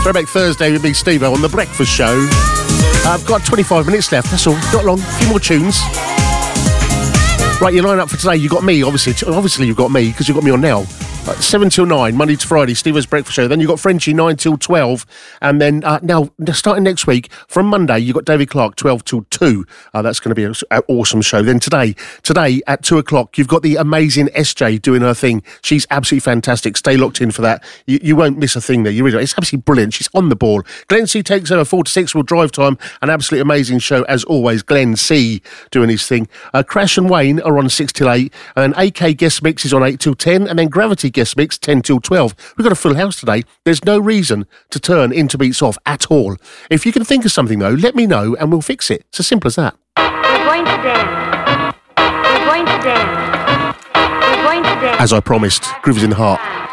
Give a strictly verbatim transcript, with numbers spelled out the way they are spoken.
Throwback Thursday with me, Steve-O, on The Breakfast Show. Uh, I've got twenty-five minutes left, that's all. Not long, a few more tunes. Right, your line up for today, you got me, obviously. Obviously, you've got me, because you've got me on now. Uh, seven till nine, Monday to Friday, Steve-O's Breakfast Show. Then you've got Frenchie, nine till twelve. And then, uh, now, starting next week, from Monday, you've got David Clark, twelve till two. Uh, that's going to be an awesome show. Then today, today at two o'clock, you've got the amazing S J doing her thing. She's absolutely fantastic. Stay locked in for that. You, you won't miss a thing there. You really, it's absolutely brilliant. She's on the ball. Glenn C takes over four to six will drive time. An absolutely amazing show, as always. Glenn C doing his thing. Uh, Crash and Wayne are on six till eight. And A K Guest Mix is on eight till ten. And then Gravity Guest Mix, ten till twelve. We've got a full house today. There's no reason to turn Interbeats off at all. If you can think of something, though, let me know and we'll fix it. It's as simple as that. We're going to dance. We're going to dance. We're going to dance. As I promised, Groove is in the Heart.